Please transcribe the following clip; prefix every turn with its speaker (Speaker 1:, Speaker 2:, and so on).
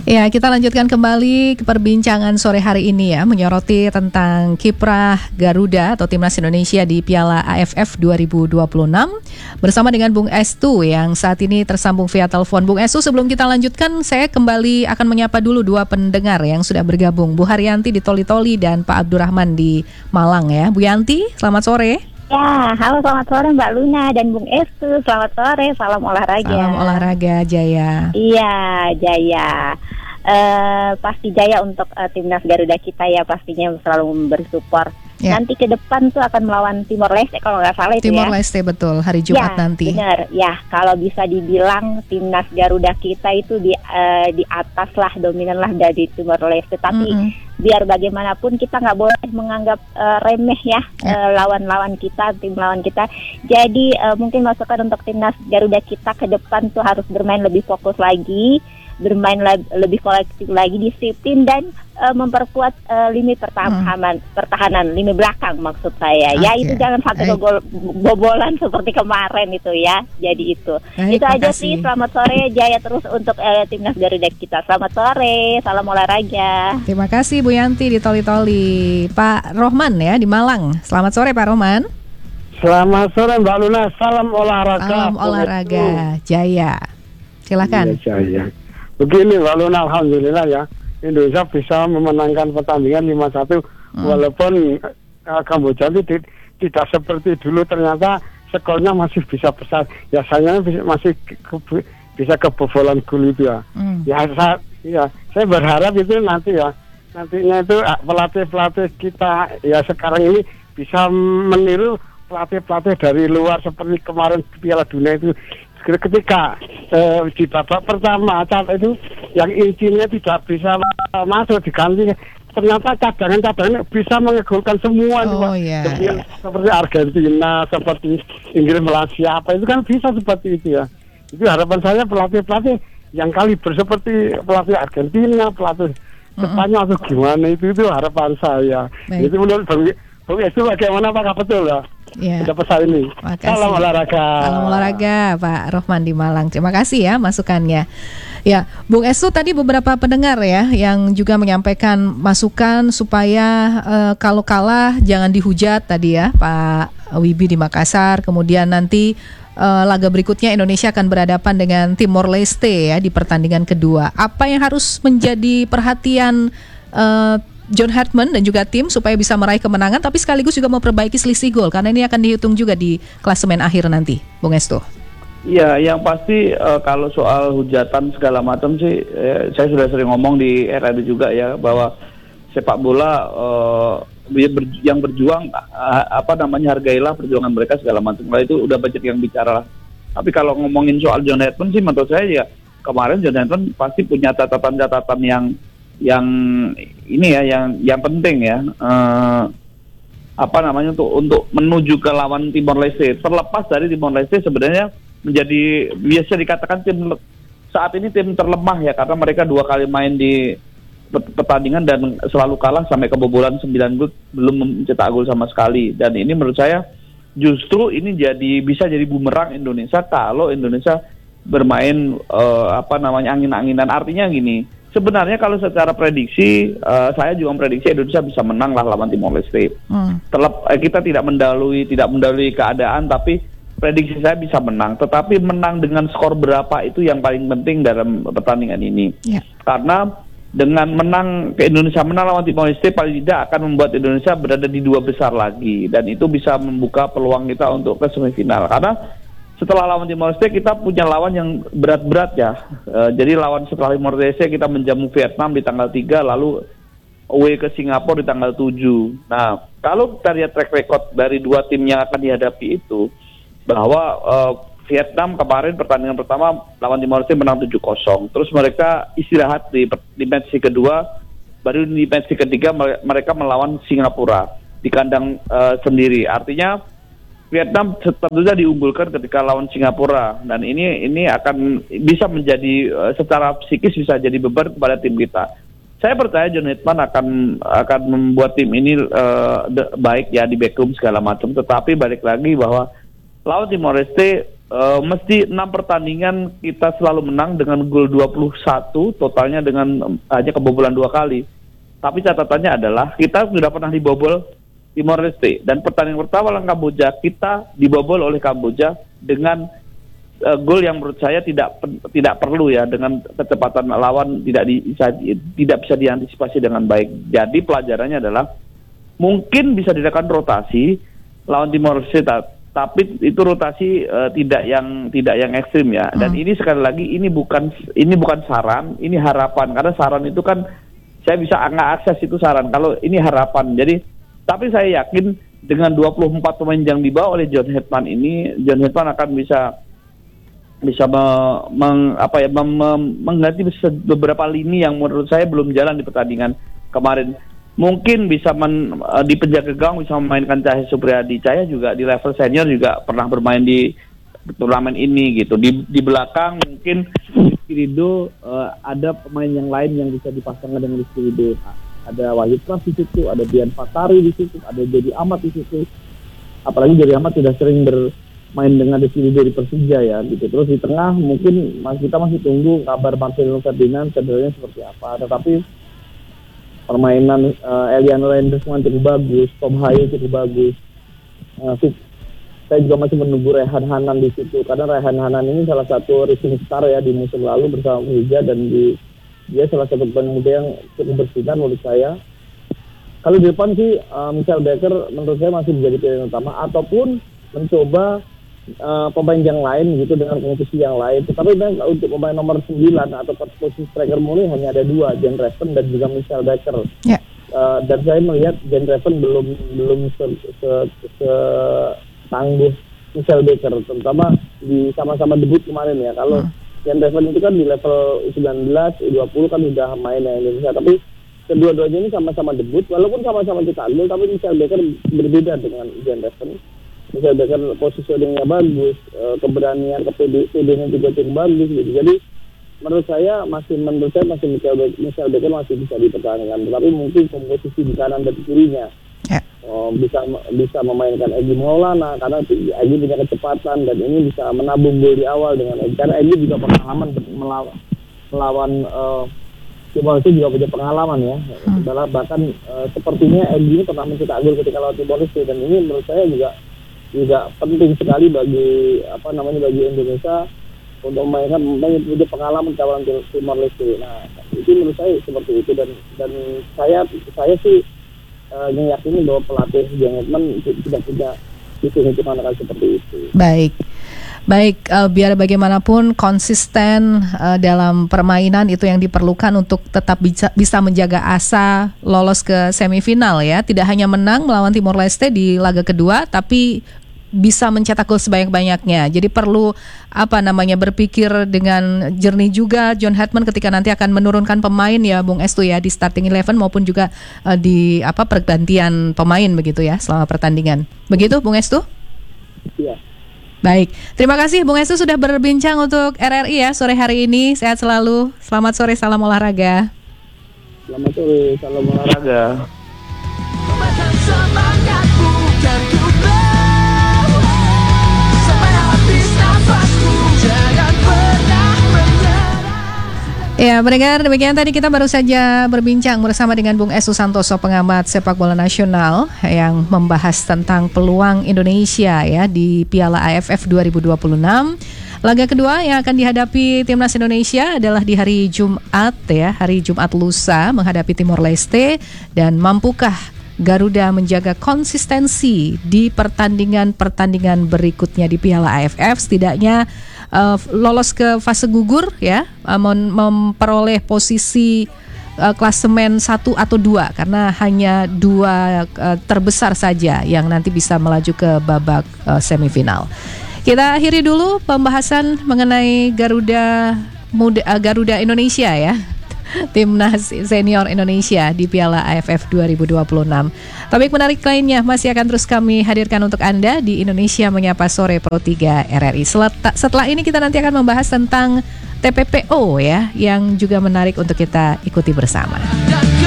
Speaker 1: Ya, kita lanjutkan kembali ke perbincangan sore hari ini ya, menyoroti tentang kiprah Garuda atau Timnas Indonesia di Piala AFF 2026 bersama dengan Bung Estu yang saat ini tersambung via telepon. Bung Estu, sebelum kita lanjutkan, saya kembali akan menyapa dulu dua pendengar yang sudah bergabung, Bu Haryanti di Toli-Toli dan Pak Abdurrahman di Malang ya. Bu Yanti, selamat sore.
Speaker 2: Ya, halo selamat sore Mbak Luna dan Bung Estu, selamat sore, salam olahraga.
Speaker 1: Salam olahraga, Jaya.
Speaker 2: Iya, Jaya. Pasti Jaya untuk Timnas Garuda kita ya, pastinya selalu memberi support. Ya. Nanti ke depan tuh akan melawan Timor Leste kalau nggak salah itu
Speaker 1: Timor Leste, betul, hari Jumat
Speaker 2: ya,
Speaker 1: nanti.
Speaker 2: Benar, ya. Kalau bisa dibilang Timnas Garuda kita itu di atas lah, dominan lah dari Timor Leste. Tapi biar bagaimanapun kita nggak boleh menganggap remeh ya, lawan-lawan kita, tim lawan kita. Jadi mungkin masukan untuk Timnas Garuda kita ke depan tuh harus bermain lebih fokus lagi, bermain lebih kolektif lagi, disiplin dan memperkuat lini pertahanan lini belakang maksud saya. Ya itu jangan sampai bobolan seperti kemarin itu ya. Jadi itu aja sih. Selamat sore, Jaya terus untuk Timnas Garuda kita. Selamat sore, salam olahraga.
Speaker 1: Terima kasih Bu Yanti di Toli-Toli. Pak Rohman ya di Malang. Selamat sore Pak Rohman.
Speaker 3: Selamat sore Mbak Luna, salam olahraga.
Speaker 1: Salam olahraga, Jaya. Silakan.
Speaker 3: Ya, Jaya. Begini Mbak Luna, alhamdulillah ya, Indonesia bisa memenangkan pertandingan 5-1 walaupun Kamboja itu tidak seperti dulu, ternyata skornya masih bisa besar. Ya sayangnya masih bisa kebobolan gol itu ya. Saya berharap itu nantinya itu pelatih kita ya sekarang ini bisa meniru pelatih dari luar seperti kemarin Piala Dunia itu. Ketika di babak pertama itu yang intinya tidak bisa masuk diganti, ternyata cadangan bisa mengegolkan semua. Seperti Argentina, seperti Inggris, Malaysia, itu kan bisa seperti itu ya. Itu harapan saya pelatih yang kaliber seperti pelatih Argentina, pelatih Spanyol atau gimana, itu harapan saya. Itu menurut Bung Estu bagaimana, apakah betul ya?
Speaker 1: Ya.
Speaker 3: Ada pesan ini. Salam olahraga.
Speaker 1: Salam olahraga Pak Rohman di Malang. Terima kasih ya masukannya. Ya, Bung Estu, tadi beberapa pendengar ya yang juga menyampaikan masukan supaya kalau kalah jangan dihujat tadi ya, Pak Wibi di Makassar. Kemudian nanti laga berikutnya Indonesia akan berhadapan dengan Timor Leste ya di pertandingan kedua. Apa yang harus menjadi perhatian John Hartman dan juga tim supaya bisa meraih kemenangan tapi sekaligus juga memperbaiki selisih gol karena ini akan dihitung juga di klasemen akhir nanti, Bung Estu.
Speaker 4: Iya, yang pasti kalau soal hujatan segala macam sih saya sudah sering ngomong di RRD juga ya, bahwa sepak bola yang berjuang hargailah perjuangan mereka segala macam. Nah, itu udah banyak yang bicara lah. Tapi kalau ngomongin soal John Hartman sih menurut saya ya kemarin John Hartman pasti punya catatan-catatan yang ini ya, yang penting ya, untuk menuju ke lawan Timor Leste. Terlepas dari Timor Leste sebenarnya menjadi biasa dikatakan saat ini tim terlemah ya, karena mereka 2 kali main di pertandingan dan selalu kalah sampai kebobolan 9 gol, belum mencetak gol sama sekali. Dan ini menurut saya justru ini bisa jadi bumerang Indonesia kalau Indonesia bermain angin-anginan. Artinya gini, sebenarnya kalau secara prediksi, saya juga memprediksi Indonesia bisa menang lah lawan Timor Leste. Kita tidak mendahului keadaan, tapi prediksi saya bisa menang. Tetapi menang dengan skor berapa itu yang paling penting dalam pertandingan ini. Karena dengan Indonesia menang lawan Timor Leste paling tidak akan membuat Indonesia berada di 2 besar lagi, dan itu bisa membuka peluang kita untuk ke semifinal. Karena setelah lawan Timor Leste kita punya lawan yang berat-berat ya. Jadi lawan setelah Timor Leste kita menjamu Vietnam di tanggal 3, lalu away ke Singapura di tanggal 7. Nah, kalau kita lihat track record dari 2 tim yang akan dihadapi itu, bahwa Vietnam kemarin pertandingan pertama lawan Timor Leste menang 7-0. Terus mereka istirahat di match kedua, baru di match ketiga mereka melawan Singapura di kandang sendiri. Artinya Vietnam tentunya diunggulkan ketika lawan Singapura, dan ini akan bisa menjadi secara psikis bisa jadi beban kepada tim kita. Saya percaya John Hartman akan membuat tim ini baik ya di backroom segala macam, tetapi balik lagi bahwa lawan Timor Leste mesti 6 pertandingan kita selalu menang dengan gol 21, totalnya dengan hanya kebobolan 2 kali. Tapi catatannya adalah kita sudah pernah dibobol Timor Leste, dan pertandingan pertama lawan Kamboja kita dibobol oleh Kamboja dengan gol yang menurut saya tidak perlu ya, dengan kecepatan lawan tidak bisa diantisipasi dengan baik. Jadi pelajarannya adalah mungkin bisa dilakukan rotasi lawan Timor Leste, tapi itu rotasi tidak yang ekstrim ya. Dan ini sekali lagi ini bukan saran, ini harapan. Karena saran itu kan saya bisa nggak akses itu saran. Kalau ini harapan. Jadi tapi saya yakin dengan 24 pemain yang dibawa oleh John Hetman ini, John Hetman akan bisa mengganti beberapa lini yang menurut saya belum jalan di pertandingan kemarin. Mungkin bisa di penjaga gawang bisa memainkan Cahya Supriyadi. Cahya juga di level senior juga pernah bermain di turnamen ini gitu. Di belakang mungkin Rizky Ridho, ada pemain yang lain yang bisa dipasangkan dengan Rizky Ridho. Ada Wahid Pras di situ, ada Dian Fatari di situ, ada Jody Ahmad di situ. Apalagi Jody Ahmad sudah sering bermain dengan Rizky Ridho di Persija ya gitu. Terus di tengah mungkin kita masih tunggu kabar Marcelo Ferdinand cederanya seperti apa. Tetapi permainan Eliano Rendersman cukup bagus, Tom Haye cukup bagus. Saya juga masih menunggu Rehan Hanan di situ, karena Rehan Hanan ini salah satu rising star ya di musim lalu bersama Persija, dan dia salah satu pemain muda yang cukup bersinar menurut saya. Kalau di depan sih Michael Becker menurut saya masih menjadi pilihan utama, ataupun mencoba pemain yang lain gitu dengan komposisi yang lain. Tetapi untuk pemain nomor 9 atau posisi striker murni hanya ada 2, Jan Reven dan juga Michael Becker. Yeah. Dan saya melihat Jan Reven belum setangguh Michael Becker, terutama di sama-sama debut kemarin ya. Kalau Jan Reven itu kan di level 19, 20 kan udah main yang Indonesia, tapi kedua-duanya ini sama-sama debut, walaupun sama-sama cetak gol, tapi Michael Becker berbeda dengan Jan Reven. Michael Becker positioningnya bagus, keberanian, PD-nya juga cukup bagus gitu. Jadi menurut saya masih Michael Becker masih bisa dipertahankan, tetapi mungkin komposisi di kanan dan kirinya bisa memainkan Egy Maulana, karena Egy punya kecepatan dan ini bisa menabung gol di awal dengan Egy, karena Egy juga pengalaman melawan Timor Leste, juga punya pengalaman ya. Bahkan sepertinya Egy ini pernah mencetak gol ketika lawan Timor Leste, dan ini menurut saya juga penting sekali bagi Indonesia untuk memainkan pemain yang punya pengalaman kawan Timor Leste. Nah, itu menurut saya seperti itu, dan saya sih meyakini bahwa pelatih John Hetman tidak punya hitung-hitungan akan seperti itu.
Speaker 1: Baik, biar bagaimanapun konsisten dalam permainan itu yang diperlukan untuk tetap bisa menjaga asa lolos ke semifinal ya. Tidak hanya menang melawan Timor Leste di laga kedua, tapi bisa mencetak gol sebanyak-banyaknya. Jadi perlu berpikir dengan jernih juga John Hetman ketika nanti akan menurunkan pemain ya Bung Estu ya, di starting 11 maupun juga di pergantian pemain begitu ya selama pertandingan. Begitu Bung Estu?
Speaker 3: Iya.
Speaker 1: Baik, terima kasih Bung Estu sudah berbincang untuk RRI ya sore hari ini. Sehat selalu. Selamat sore, salam olahraga.
Speaker 3: Selamat sore, salam olahraga.
Speaker 1: Ya, pendengar, demikian tadi kita baru saja berbincang bersama dengan Bung Estu Santoso, pengamat sepak bola nasional yang membahas tentang peluang Indonesia ya di Piala AFF 2026. Laga kedua yang akan dihadapi Timnas Indonesia adalah di hari Jumat ya, hari Jumat lusa menghadapi Timor Leste, dan mampukah Garuda menjaga konsistensi di pertandingan berikutnya di Piala AFF, setidaknya lolos ke fase gugur ya, memperoleh posisi klasemen 1 atau 2, karena hanya 2 terbesar saja yang nanti bisa melaju ke babak semifinal. Kita akhiri dulu pembahasan mengenai Garuda Indonesia ya, Timnas Senior Indonesia di Piala AFF 2026. Topik menarik lainnya masih akan terus kami hadirkan untuk Anda di Indonesia Menyapa Sore Pro 3 RRI. Setelah ini kita nanti akan membahas tentang TPPO ya, yang juga menarik untuk kita ikuti bersama.